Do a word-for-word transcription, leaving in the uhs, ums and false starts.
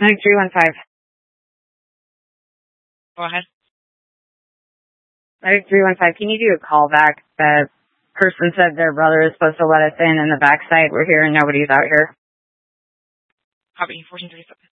Medic three one five. Go ahead. Medic three one five, can you do a call back? The person said their brother is supposed to let us in in the backside. We're here and nobody's out here. Copy, fourteen thirty-seven.